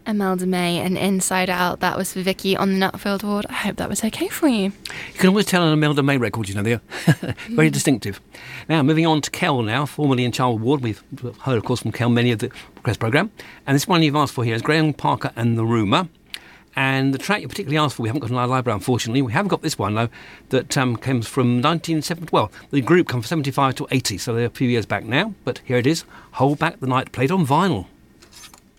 Imelda May and Inside Out. That was for Vicky on the Nutfield Ward. I hope that was okay for you. You can always tell an Imelda May record, they're very distinctive. Now, moving on to Kel now, formerly in Child Ward. We've heard, of course, from Kel many of the request programme. And this one you've asked for here is Graham Parker and the Rumour. And the track you particularly asked for, we haven't got in our library, unfortunately. We haven't got this one, though, that comes from 1970. Well, the group comes from 75 to 80, so they're a few years back now. But here it is, Hold Back the Night, played on vinyl.